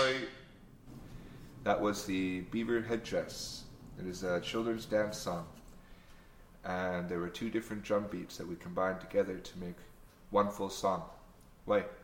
sorry. That was the Beaver Headdress. It is a children's dance song. And there were 2 different drum beats that we combined together to make one full song. Why?